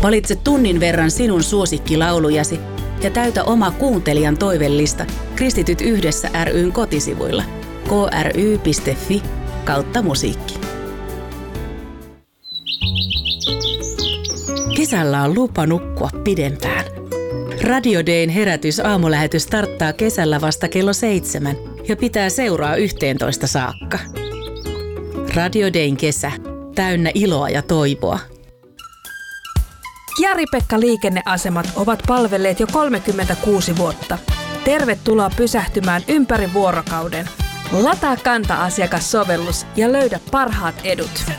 Valitse tunnin verran sinun suosikkilaulujasi ja täytä oma kuuntelijan toivellista Kristityt yhdessä ry:n kotisivuilla kry.fi/musiikki. Kesällä on lupa nukkua pidempään. Radio Dayn herätys-aamulähetys starttaa kesällä vasta kello 7 ja pitää seuraa 11 saakka. Radio Dayn kesä, täynnä iloa ja toivoa. Jari-Pekka Liikenneasemat ovat palvelleet jo 36 vuotta. Tervetuloa pysähtymään ympäri vuorokauden. Lataa Kanta-asiakassovellus ja löydä parhaat edut.